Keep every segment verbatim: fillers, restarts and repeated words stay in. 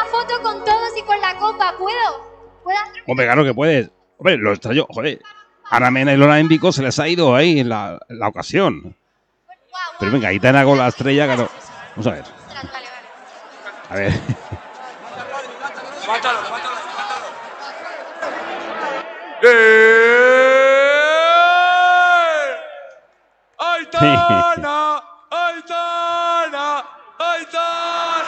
una foto con todos y con la copa. ¿Puedo? ¿Puedo? Hombre, claro que puedes. Hombre, lo extraño, joder. Ana Mena y Lola Índico se les ha ido ahí en la, en la ocasión. Pero venga, Aitana con la estrella, claro. Vamos a ver. A ver. Mátalo, mátalo, mátalo. ¡Aitana! ¡Aitana! ¡Aitana!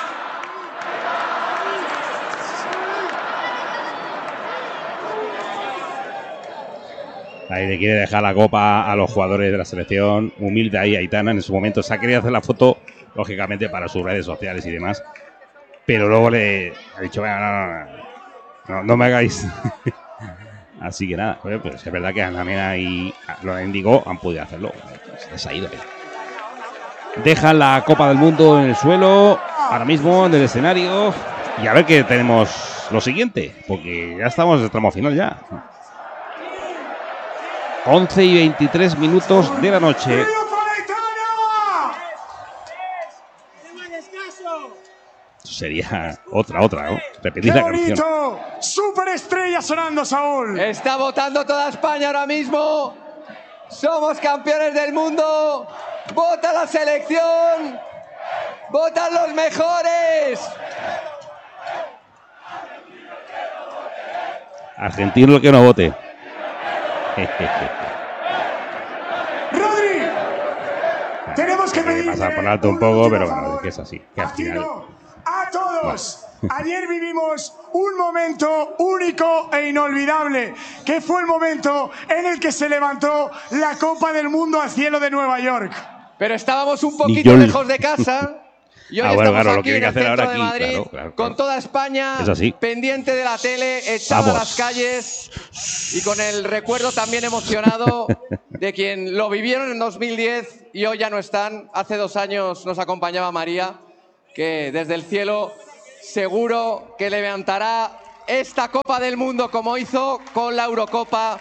Ahí le quiere dejar la copa a los jugadores de la selección. Humilde ahí Aitana en su momento. Se ha querido hacer la foto, lógicamente, para sus redes sociales y demás. Pero luego le ha dicho, venga, no, no, no, no, no me hagáis. Así que nada, pues es verdad que Ana Mena y Lola Índigo han podido hacerlo. Se les ha ido. Dejan la Copa del Mundo en el suelo, ahora mismo en el escenario. Y a ver qué tenemos lo siguiente, porque ya estamos en el tramo final ya. once y veintitrés minutos de la noche. Sería otra, otra, ¿no? Repetir la canción. Superestrella sonando, Saúl. Está votando toda España ahora mismo. Somos campeones del mundo. Vota la selección. Votan los mejores. Argentino el que no vote. Rodri. Tenemos que pedir pasar por alto un poco, pero bueno, es que es así. Que al final. A todos. Ayer vivimos un momento único e inolvidable, que fue el momento en el que se levantó la Copa del Mundo al cielo de Nueva York. Pero estábamos un poquito lejos de casa. Y hoy ah, bueno, estamos claro, aquí lo que hay que en el hacer centro ahora de aquí, Madrid, claro, claro, claro. con toda España pendiente de la tele, echada a las calles y con el recuerdo también emocionado de quien lo vivieron en dos mil diez y hoy ya no están. Hace dos años nos acompañaba María, que desde el cielo seguro que levantará esta Copa del Mundo como hizo con la Eurocopa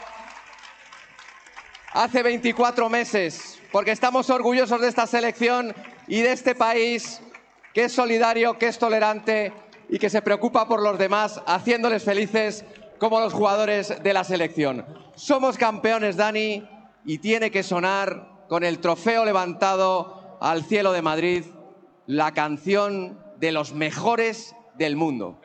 hace veinticuatro meses, porque estamos orgullosos de esta selección y de este país que es solidario, que es tolerante y que se preocupa por los demás, haciéndoles felices como los jugadores de la selección. Somos campeones, Dani, y tiene que sonar con el trofeo levantado al cielo de Madrid la canción de los mejores del mundo.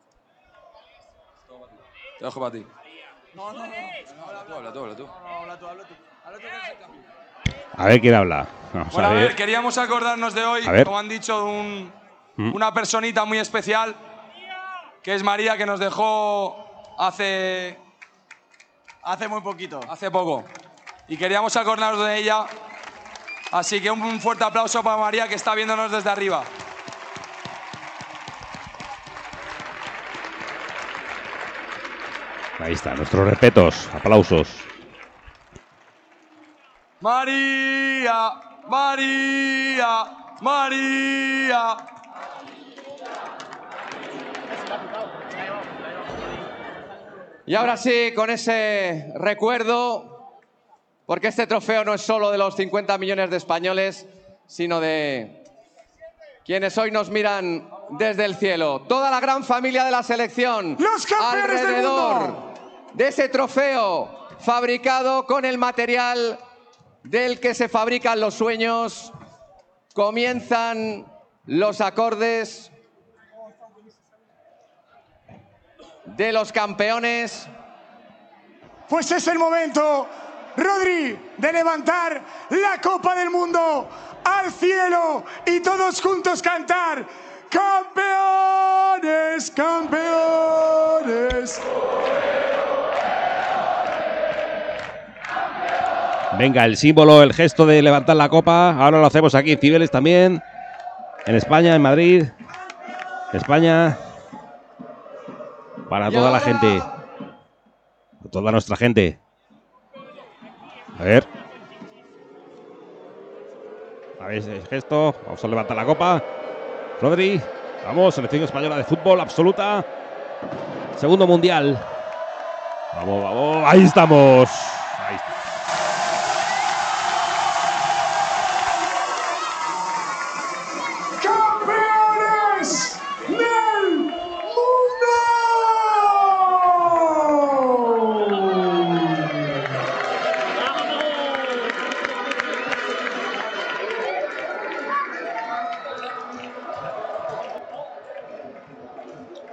Te dejo para ti. No, no, no. Habla tú, habla tú, habla tú. Habla tú, habla tú. A ver quién habla. Vamos bueno, a ver. a ver, queríamos acordarnos de hoy, como han dicho, de un, ¿Mm? una personita muy especial, que es María, que nos dejó hace... Hace muy poquito. Hace poco. Y queríamos acordarnos de ella. Así que un fuerte aplauso para María, que está viéndonos desde arriba. Ahí está, nuestros respetos, aplausos. María, María, María. Y ahora sí, con ese recuerdo, porque este trofeo no es solo de los cincuenta millones de españoles, sino de quienes hoy nos miran desde el cielo. Toda la gran familia de la selección, los campeones alrededor del mundo de ese trofeo fabricado con el material del que se fabrican los sueños. Comienzan los acordes de los campeones. Pues es el momento, Rodri, de levantar la Copa del Mundo al cielo y todos juntos cantar: ¡Campeones, campeones! Venga, el símbolo, el gesto de levantar la copa. Ahora lo hacemos aquí en Cibeles también. En España, en Madrid. España. Para toda la gente. Para toda nuestra gente. A ver. A ver ese gesto. Vamos a levantar la copa. Rodri. Vamos, selección española de fútbol absoluta. Segundo mundial. Vamos, vamos. Ahí estamos. Ahí estamos.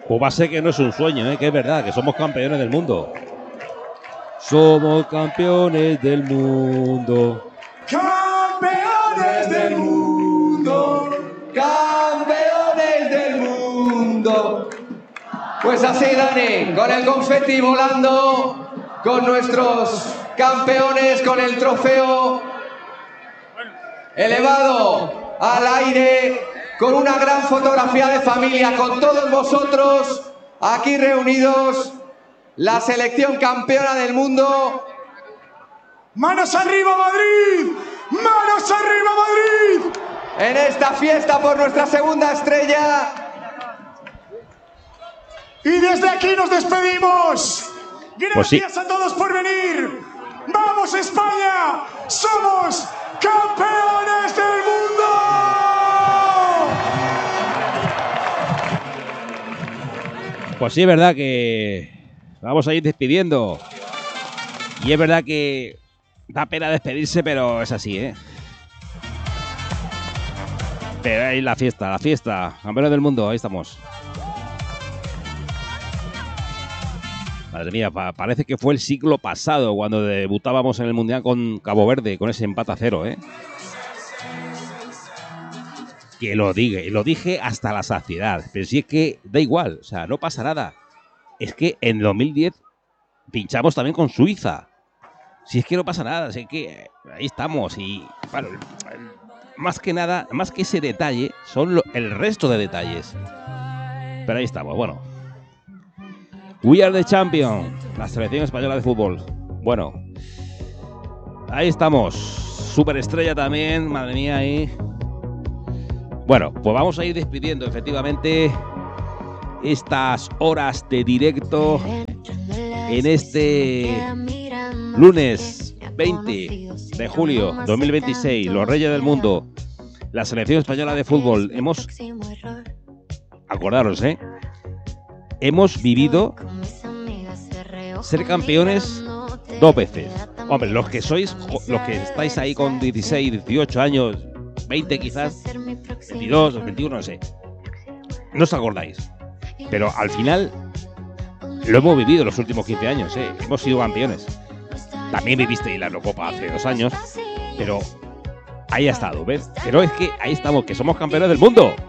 Pues va a ser que no es un sueño, ¿eh? Que es verdad, que somos campeones del mundo. Somos campeones del mundo. Campeones del mundo. Campeones del mundo. Pues así, Dani, con el confeti volando, con nuestros campeones, con el trofeo elevado al aire, con una gran fotografía de familia, con todos vosotros aquí reunidos, la selección campeona del mundo. ¡Manos arriba, Madrid! ¡Manos arriba, Madrid! En esta fiesta por nuestra segunda estrella. Y desde aquí nos despedimos. Gracias pues sí. a todos por venir. ¡Vamos, España! ¡Somos campeones del mundo! Pues sí, es verdad que vamos a ir despidiendo. Y es verdad que da pena despedirse, pero es así, ¿eh? Pero ahí la fiesta, la fiesta. Campeones del mundo, ahí estamos. Madre mía, pa- parece que fue el siglo pasado cuando debutábamos en el Mundial con Cabo Verde, con ese empate a cero, ¿eh? Que lo dije, lo dije hasta la saciedad. Pero si es que da igual, o sea, no pasa nada. Es que en dos mil diez pinchamos también con Suiza. Si es que no pasa nada, si es que ahí estamos. Y bueno, más que nada, más que ese detalle, son lo, el resto de detalles. Pero ahí estamos, bueno. We are the champion, la selección española de fútbol. Bueno, ahí estamos. Superestrella también, madre mía, ahí. Bueno, pues vamos a ir despidiendo efectivamente estas horas de directo en este lunes veinte de julio dos mil veintiséis, los Reyes del Mundo, la selección española de fútbol. Hemos, acordaros, ¿eh? Hemos vivido ser campeones dos veces. Hombre, los que sois, los que estáis ahí con dieciséis, dieciocho años, veinte quizás, veintidós, veintiuno, no sé, no os acordáis. Pero al final lo hemos vivido los últimos quince años, ¿eh? Hemos sido campeones. También vivisteis la Eurocopa hace dos años, pero ahí ha estado, ¿ves? Pero es que ahí estamos, que somos campeones del mundo.